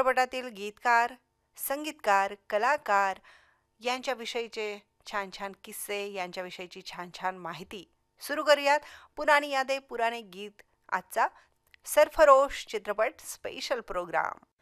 चित्रपटातील गीतकार, संगीतकार, कलाकार यांच्याविषयीचे छान छान किस्से, यांच्याविषयीची छान छान माहिती. सुरू करूयात पुराणी यादे पुराणे गीत, आजचा सरफरोश चित्रपट स्पेशल प्रोग्राम.